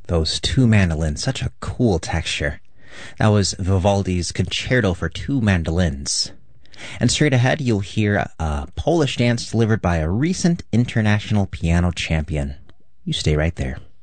Those two mandolins, such a cool texture. That was Vivaldi's Concerto for Two Mandolins. And straight ahead, you'll hear a Polish dance delivered by a recent international piano champion. You stay right there.